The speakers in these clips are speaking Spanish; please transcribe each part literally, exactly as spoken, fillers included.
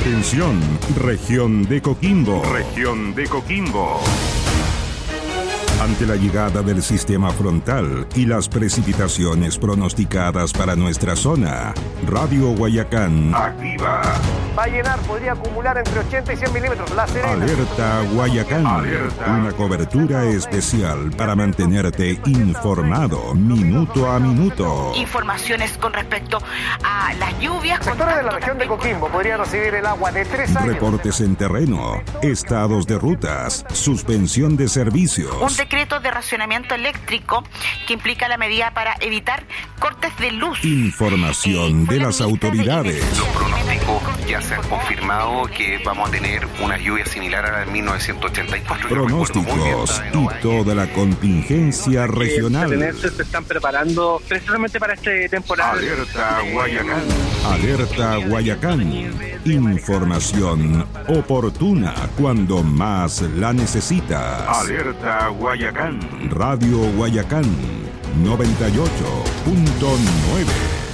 Atención, región de Coquimbo. Región de Coquimbo. Ante la llegada del sistema frontal y las precipitaciones pronosticadas para nuestra zona, Radio Guayacán activa. Va a llenar, podría acumular entre ochenta y cien milímetros. La Serena. Alerta Guayacán. Alerta. Una cobertura especial para mantenerte informado minuto a minuto. Informaciones con respecto a las lluvias. Sectores de la región de Coquimbo podrían recibir el agua de tres años. Reportes en terreno, estados de rutas, suspensión de servicios. Un decreto de racionamiento eléctrico que implica la medida para evitar cortes de luz. Información de las autoridades. Los pronósticos ya se han confirmado que vamos a tener una lluvia similar a la de mil novecientos ochenta y cuatro. Pronósticos y toda la contingencia regional. Los se están preparando precisamente para este temporal. Alerta Guayacán. Alerta Guayacán. Información oportuna cuando más la necesitas. Alerta Guayacán. Radio Guayacán noventa y ocho punto nueve.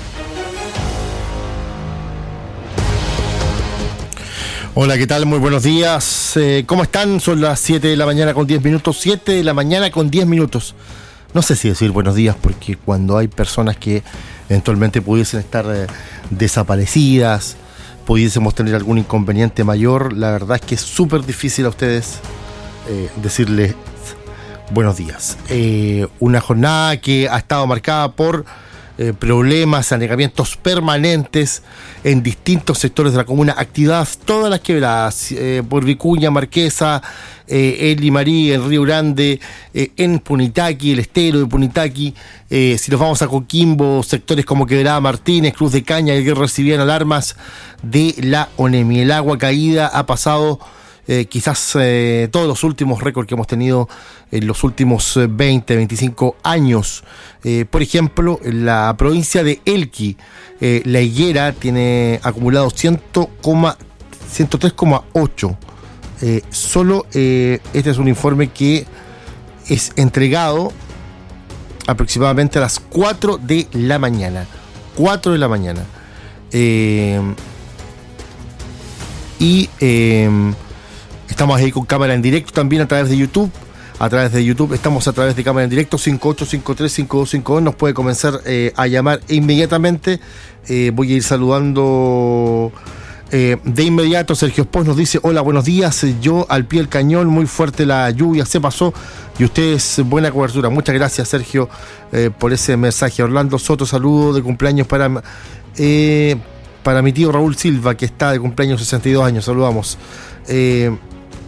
Hola, ¿qué tal? Muy buenos días. Eh, ¿Cómo están? Son las siete de la mañana con diez minutos. siete de la mañana con diez minutos. No sé si decir buenos días porque cuando hay personas que eventualmente pudiesen estar eh, desaparecidas, pudiésemos tener algún inconveniente mayor, la verdad es que es súper difícil a ustedes eh, decirles buenos días. Eh, una jornada que ha estado marcada por eh, problemas, anegamientos permanentes en distintos sectores de la comuna, activadas todas las quebradas, eh, por Vicuña, Marquesa, eh, en Limarí, en Río Grande, eh, en Punitaqui, el estero de Punitaqui. Eh, si nos vamos a Coquimbo, sectores como Quebrada Martínez, Cruz de Caña, que recibían alarmas de la ONEMI. El agua caída ha pasado Eh, quizás eh, todos los últimos récords que hemos tenido en los últimos veinte, veinticinco años. Eh, por ejemplo, en la provincia de Elqui, eh, La Higuera tiene acumulado ciento tres coma ocho. Eh, solo eh, este es un informe que es entregado aproximadamente a las cuatro de la mañana. cuatro de la mañana. Eh, y... Eh, Estamos ahí con cámara en directo también a través de YouTube. A través de YouTube estamos a través de cámara en directo cinco ocho cinco tres cinco dos cinco dos. Nos puede comenzar eh, a llamar inmediatamente. Eh, voy a ir saludando eh, de inmediato. Sergio Espós nos dice: hola, buenos días. Yo al pie del cañón, muy fuerte la lluvia, se pasó. Y ustedes, buena cobertura. Muchas gracias, Sergio, eh, por ese mensaje. Orlando Soto, saludo de cumpleaños para, eh, para mi tío Raúl Silva, que está de cumpleaños sesenta y dos años. Saludamos. Eh,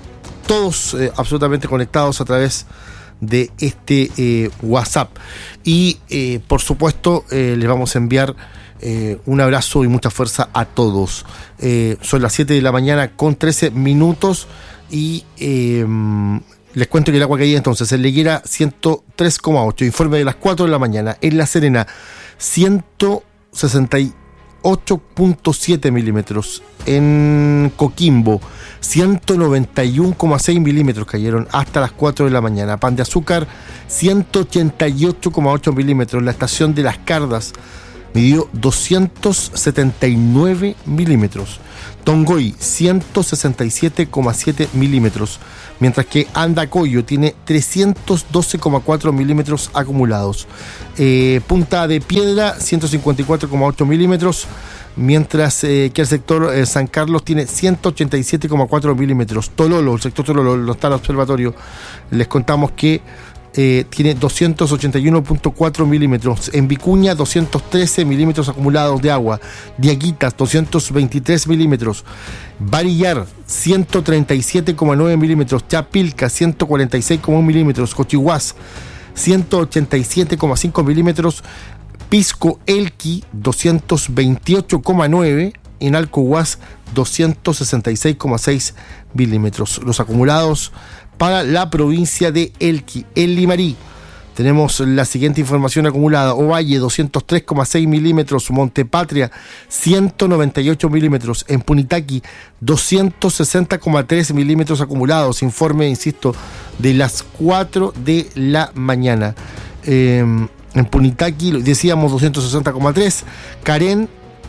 todos eh, absolutamente conectados a través de este eh, WhatsApp y eh, por supuesto eh, les vamos a enviar eh, un abrazo y mucha fuerza a todos. Eh, son las siete de la mañana con trece minutos y eh, les cuento que el agua caída entonces en La Higuera ciento tres coma ocho, informe de las cuatro de la mañana. En La Serena ciento sesenta y ocho punto siete milímetros. En Coquimbo ciento noventa y uno coma seis milímetros cayeron hasta las cuatro de la mañana. Pan de Azúcar ciento ochenta y ocho coma ocho milímetros. La estación de Las Cardas midió doscientos setenta y nueve milímetros. Tongoy ciento sesenta y siete coma siete milímetros, mientras que Andacoyo tiene trescientos doce coma cuatro milímetros acumulados. Eh, Punta de Piedra ciento cincuenta y cuatro coma ocho milímetros, mientras eh, que el sector eh, San Carlos tiene ciento ochenta y siete coma cuatro milímetros. Tololo, el sector Tololo, lo está en el observatorio, les contamos que Eh, tiene doscientos ochenta y uno punto cuatro milímetros. En Vicuña doscientos trece milímetros acumulados de agua. Diaguitas doscientos veintitrés milímetros. Barillar ciento treinta y siete coma nueve milímetros. Chapilca ciento cuarenta y seis coma uno milímetros. Cochihuás ciento ochenta y siete coma cinco milímetros. Pisco Elqui doscientos veintiocho coma nueve. En Alcohuás doscientos sesenta y seis coma seis milímetros. Los acumulados para la provincia de Elqui. En Limarí tenemos la siguiente información acumulada: Ovalle doscientos tres coma seis milímetros, Montepatria ciento noventa y ocho milímetros, en Punitaqui doscientos sesenta coma tres milímetros acumulados. Informe, insisto, de las cuatro de la mañana. Eh, en Punitaqui decíamos doscientos sesenta coma tres, Carén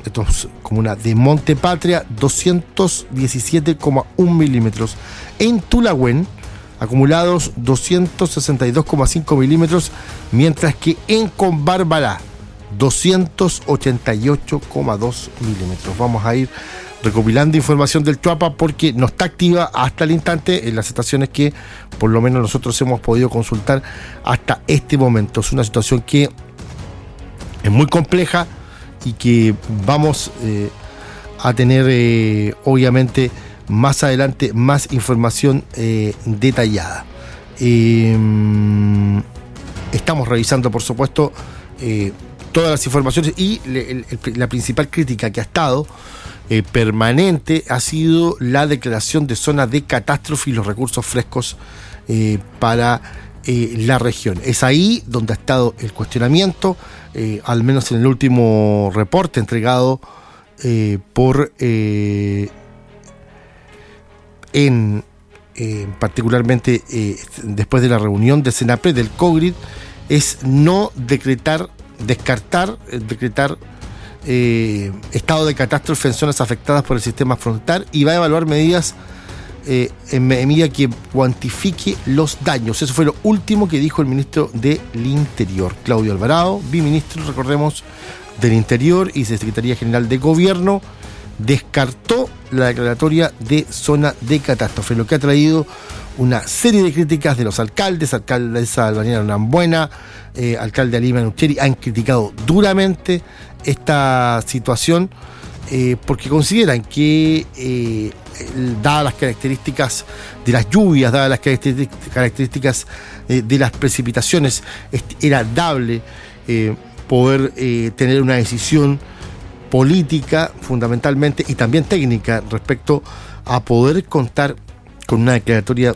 esto es comuna de Monte Patria, doscientos diecisiete coma uno milímetros. En Tulagüen, acumulados doscientos sesenta y dos coma cinco milímetros, mientras que en Combarbalá, doscientos ochenta y ocho coma dos milímetros. Vamos a ir recopilando información del Chuapa porque no está activa hasta el instante en las estaciones que por lo menos nosotros hemos podido consultar hasta este momento. Es una situación que es muy compleja y que vamos eh, a tener eh, obviamente más adelante más información eh, detallada. Eh, estamos revisando, por supuesto, eh, todas las informaciones y le, el, el, la principal crítica que ha estado eh, permanente ha sido la declaración de zona de catástrofe y los recursos frescos eh, para eh, la región. Es ahí donde ha estado el cuestionamiento, eh, al menos en el último reporte entregado eh, por... Eh, en eh, particularmente eh, después de la reunión de Senapred del COGRID, es no decretar, descartar, eh, decretar eh, estado de catástrofe en zonas afectadas por el sistema frontal y va a evaluar medidas eh, en medida que cuantifique los daños. Eso fue lo último que dijo el ministro del Interior, Claudio Alvarado, biministro, recordemos, del Interior y Secretaría General de Gobierno. Descartó la declaratoria de zona de catástrofe, lo que ha traído una serie de críticas de los alcaldes. Alcaldesa Albaniana Nambuena, eh, alcalde Alima Nucheri, han criticado duramente esta situación eh, porque consideran que eh, dadas las características de las lluvias, dadas las características eh, de las precipitaciones, era dable eh, poder eh, tener una decisión política fundamentalmente y también técnica respecto a poder contar con una declaratoria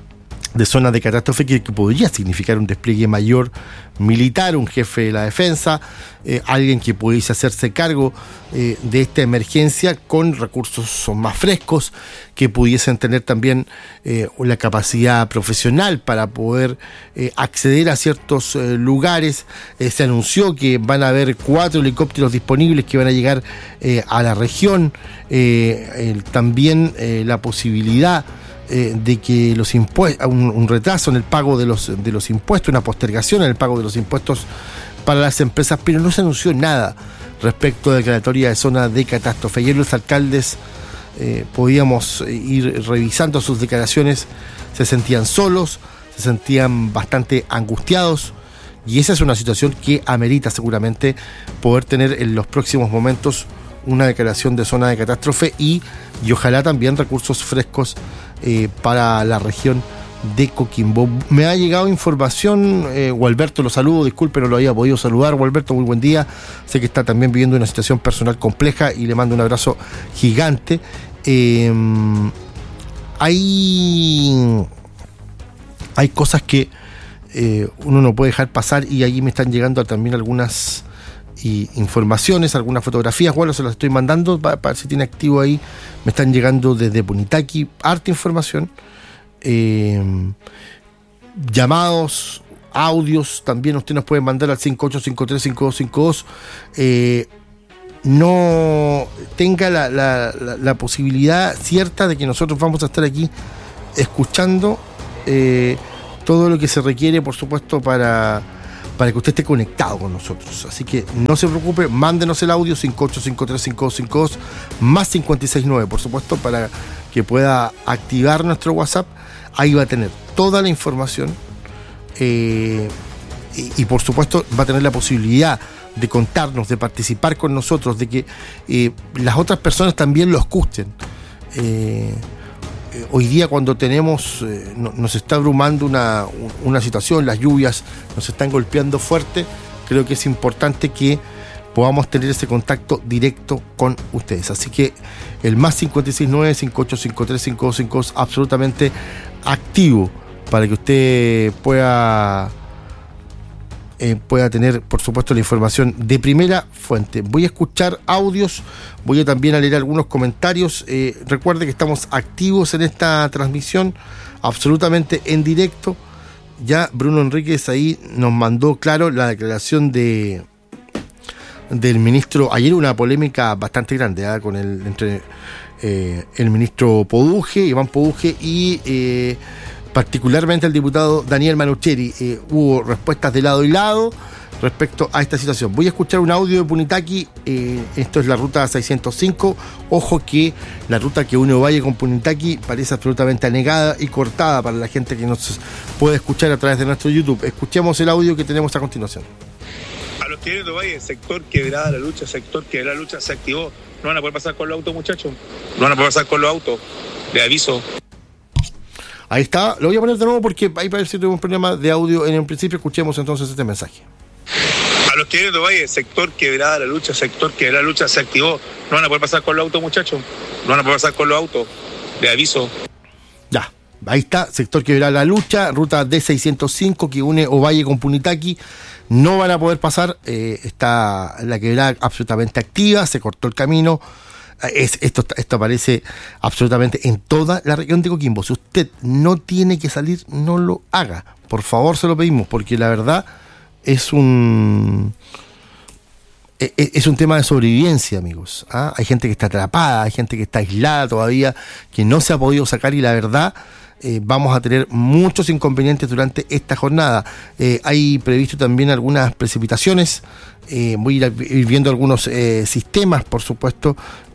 de zona de catástrofe que, que podría significar un despliegue mayor militar, un jefe de la defensa, eh, alguien que pudiese hacerse cargo eh, de esta emergencia con recursos más frescos, que pudiesen tener también eh, la capacidad profesional para poder eh, acceder a ciertos eh, lugares. Eh, se anunció que van a haber cuatro helicópteros disponibles que van a llegar eh, a la región, eh, eh, también eh, la posibilidad Eh, de que los impuestos, un, un retraso en el pago de los, de los impuestos, una postergación en el pago de los impuestos para las empresas, pero no se anunció nada respecto a la declaratoria de zona de catástrofe. Ayer los alcaldes eh, podíamos ir revisando sus declaraciones, se sentían solos, se sentían bastante angustiados, y esa es una situación que amerita seguramente poder tener en los próximos momentos una declaración de zona de catástrofe y, y ojalá también recursos frescos eh, para la región de Coquimbo. Me ha llegado información, eh, Gualberto, lo saludo, disculpe, no lo había podido saludar. Gualberto, muy buen día. Sé que está también viviendo una situación personal compleja y le mando un abrazo gigante. Eh, hay, hay cosas que eh, uno no puede dejar pasar y allí me están llegando también algunas y informaciones, algunas fotografías. Bueno, se las estoy mandando para, para ver si tiene activo ahí. Me están llegando desde Punitaqui harta información, eh, llamados, audios. También usted nos puede mandar al cinco ocho cinco tres cinco dos cinco dos. Eh, no tenga la, la, la, la posibilidad cierta de que nosotros vamos a estar aquí escuchando eh, todo lo que se requiere, por supuesto, para para que usted esté conectado con nosotros. Así que no se preocupe, mándenos el audio cinco ocho cinco tres cinco dos cinco dos más cinco seis nueve, por supuesto, para que pueda activar nuestro WhatsApp. Ahí va a tener toda la información eh, y, y por supuesto va a tener la posibilidad de contarnos, de participar con nosotros, de que eh, las otras personas también lo escuchen. Eh, Hoy día, cuando tenemos, eh, no, nos está abrumando una, una situación, las lluvias nos están golpeando fuerte, creo que es importante que podamos tener ese contacto directo con ustedes. Así que el más cinco seis nueve cinco ocho cinco tres cinco dos cinco dos absolutamente activo para que usted pueda Eh, pueda tener, por supuesto, la información de primera fuente. Voy a escuchar audios, voy a también a leer algunos comentarios. Eh, recuerde que estamos activos en esta transmisión, absolutamente en directo. Ya Bruno Enríquez ahí nos mandó, claro, la declaración de, del ministro. Ayer una polémica bastante grande ¿eh? con el entre eh, el ministro Poduje, Iván Poduje, y eh, particularmente el diputado Daniel Manucheri. Eh, hubo respuestas de lado y lado respecto a esta situación. Voy a escuchar un audio de Punitaqui. Eh, esto es la ruta seiscientos cinco. Ojo que la ruta que une Ovalle con Punitaqui parece absolutamente anegada y cortada para la gente que nos puede escuchar a través de nuestro YouTube. Escuchemos el audio que tenemos a continuación. A los que vienen de Ovalle, sector quebrada la lucha, sector quebrada la lucha se activó. No van a poder pasar con los autos, muchachos. No van a poder pasar con los autos. Les aviso. Ahí está. Lo voy a poner de nuevo porque ahí parece que tenemos un problema de audio en el principio. Escuchemos entonces este mensaje. A los que vienen de Ovalle, sector quebrada la lucha, sector quebrada la lucha se activó. No van a poder pasar con los autos, muchachos. No van a poder pasar con los autos. Les aviso. Ya, ahí está, sector quebrada la lucha, ruta D seiscientos cinco que une Ovalle con Punitaqui. No van a poder pasar, eh, está la quebrada absolutamente activa, se cortó el camino. Es, esto, esto aparece absolutamente en toda la región de Coquimbo. Si usted no tiene que salir, no lo haga. Por favor, se lo pedimos, porque la verdad es un es, es un tema de sobrevivencia, amigos. ¿Ah? Hay gente que está atrapada, hay gente que está aislada todavía, que no se ha podido sacar, y la verdad eh, vamos a tener muchos inconvenientes durante esta jornada. Eh, hay previsto también algunas precipitaciones. Eh, voy a ir viendo algunos eh, sistemas, por supuesto,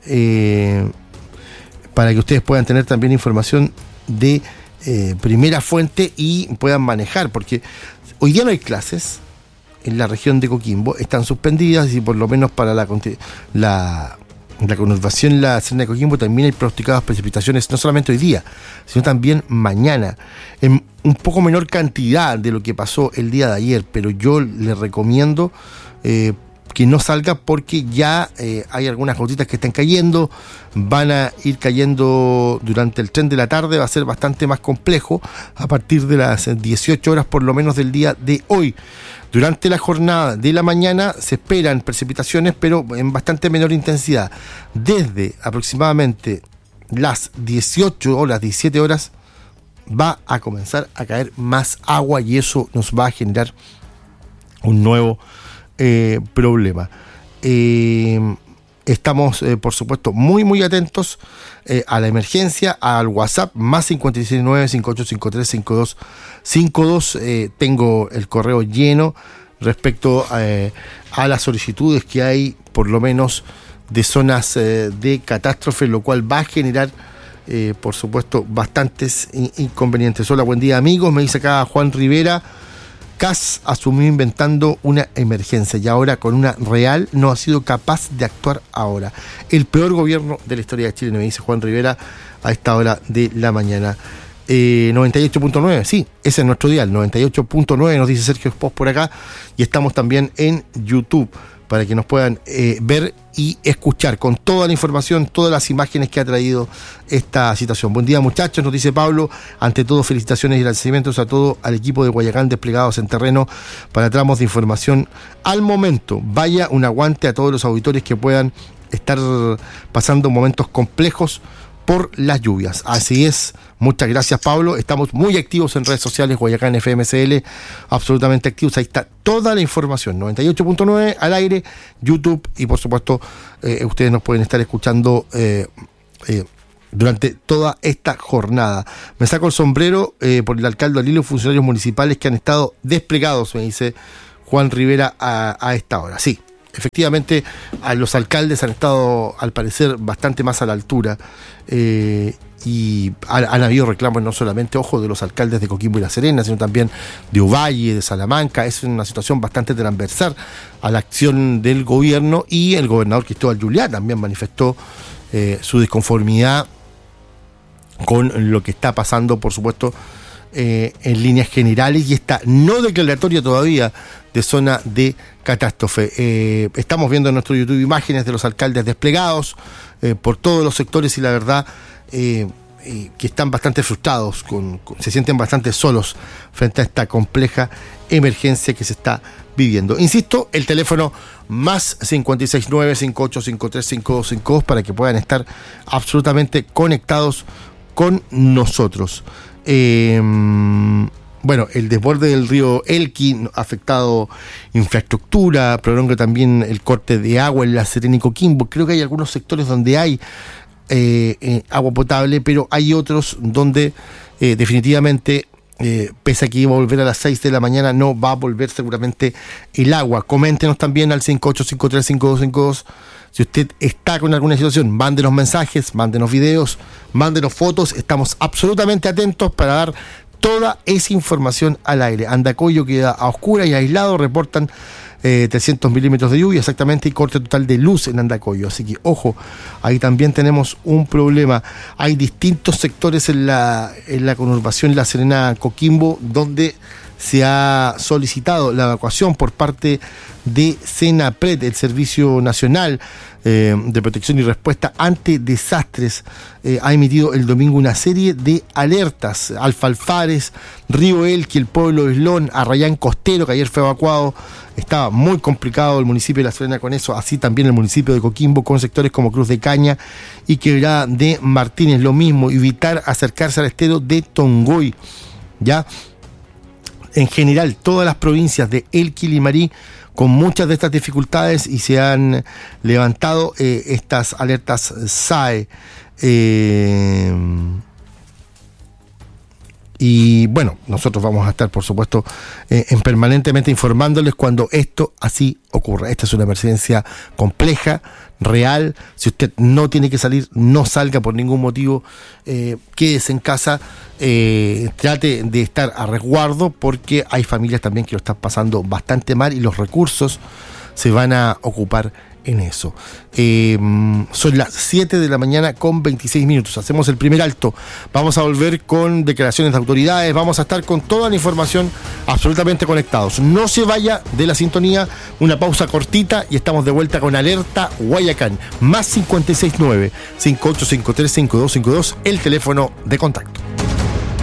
eh, para que ustedes puedan tener también información de eh, primera fuente y puedan manejar, porque hoy día no hay clases en la región de Coquimbo, están suspendidas, y por lo menos para la la, la conurbación, la Serena de Coquimbo, también hay pronosticadas precipitaciones, no solamente hoy día, sino también mañana, en un poco menor cantidad de lo que pasó el día de ayer, pero yo les recomiendo eh, que no salga, porque ya eh, hay algunas gotitas que están cayendo, van a ir cayendo durante el tren de la tarde, va a ser bastante más complejo a partir de las dieciocho horas por lo menos del día de hoy. Durante la jornada de la mañana se esperan precipitaciones, pero en bastante menor intensidad. Desde aproximadamente las dieciocho horas, diecisiete horas, va a comenzar a caer más agua, y eso nos va a generar un nuevo Eh, problema. Eh, estamos, eh, por supuesto, muy, muy atentos eh, a la emergencia, al WhatsApp, más cinco seis nueve, cinco ocho cinco tres, cinco dos cinco dos. Eh, tengo el correo lleno respecto eh, a las solicitudes que hay, por lo menos, de zonas eh, de catástrofe, lo cual va a generar, eh, por supuesto, bastantes in- inconvenientes. Hola, buen día, amigos. Me dice acá Juan Rivera. C A S asumió inventando una emergencia, y ahora con una real no ha sido capaz de actuar ahora. El peor gobierno de la historia de Chile, me dice Juan Rivera a esta hora de la mañana. Eh, noventa y ocho punto nueve, sí, ese es nuestro dial, noventa y ocho punto nueve, nos dice Sergio Espós por acá, y estamos también en YouTube para que nos puedan eh, ver y escuchar con toda la información, todas las imágenes que ha traído esta situación. Buen día, muchachos, nos dice Pablo. Ante todo, felicitaciones y agradecimientos a todo al equipo de Guayacán desplegados en terreno para tramos de información al momento. Vaya un aguante a todos los auditores que puedan estar pasando momentos complejos por las lluvias. Así es, muchas gracias, Pablo. Estamos muy activos en redes sociales, Guayacán F M C L, absolutamente activos. Ahí está toda la información, noventa y ocho punto nueve al aire, YouTube, y por supuesto eh, ustedes nos pueden estar escuchando eh, eh, durante toda esta jornada. Me saco el sombrero eh, por el alcalde Alilo y funcionarios municipales que han estado desplegados, me dice Juan Rivera a, a esta hora. Sí, efectivamente, a los alcaldes han estado, al parecer, bastante más a la altura, eh, y han, han habido reclamos no solamente, ojo, de los alcaldes de Coquimbo y La Serena, sino también de Ovalle, de Salamanca. Es una situación bastante transversal a la acción del gobierno, y el gobernador Cristóbal Juliá también manifestó eh, su disconformidad con lo que está pasando, por supuesto, eh, en líneas generales, y esta no declaratoria todavía de zona de catástrofe. Eh, estamos viendo en nuestro YouTube imágenes de los alcaldes desplegados eh, por todos los sectores, y la verdad eh, eh, que están bastante frustrados, con, con, se sienten bastante solos frente a esta compleja emergencia que se está viviendo. Insisto, el teléfono más cinco seis nueve, cinco ocho cinco tres, cinco dos cinco dos para que puedan estar absolutamente conectados con nosotros. Eh, bueno, el desborde del río Elqui ha afectado infraestructura, prolonga también el corte de agua en La Serena y Coquimbo. Creo que hay algunos sectores donde hay eh, eh, agua potable, pero hay otros donde eh, definitivamente, eh, pese a que iba a volver a las seis de la mañana, no va a volver seguramente el agua. Coméntenos también al cinco ocho cinco tres cinco dos cinco dos. Si usted está con alguna situación, mándenos mensajes, mándenos videos, mándenos fotos. Estamos absolutamente atentos para dar toda esa información al aire. Andacollo queda a oscuras y aislado, reportan eh, trescientos milímetros de lluvia exactamente y corte total de luz en Andacollo. Así que, ojo, ahí también tenemos un problema. Hay distintos sectores en la, en la conurbación La Serena Coquimbo donde se ha solicitado la evacuación por parte de SENAPRED, el Servicio Nacional eh, de Protección y Respuesta ante Desastres. Eh, ha emitido el domingo una serie de alertas. Alfalfares, Río Elqui, el pueblo de Islón, Arrayán Costero, que ayer fue evacuado. Estaba muy complicado el municipio de La Serena con eso, así también el municipio de Coquimbo, con sectores como Cruz de Caña y Quebrada de Martínez. Lo mismo, evitar acercarse al estero de Tongoy, ¿ya? En general, todas las provincias de Elqui y Limarí con muchas de estas dificultades y se han levantado eh, estas alertas S A E. Eh, y bueno, nosotros vamos a estar, por supuesto, eh, en permanentemente informándoles cuando esto así ocurra. Esta es una emergencia compleja, real. Si usted no tiene que salir, no salga por ningún motivo, eh, quédese en casa, eh, trate de estar a resguardo porque hay familias también que lo están pasando bastante mal y los recursos se van a ocupar en eso. Eh, son las siete de la mañana con veintiséis minutos. Hacemos el primer alto. Vamos a volver con declaraciones de autoridades. Vamos a estar con toda la información absolutamente conectados. No se vaya de la sintonía. Una pausa cortita y estamos de vuelta con Alerta Guayacán. Más cinco seis nueve, cinco ocho cinco tres cinco dos cinco dos, el teléfono de contacto.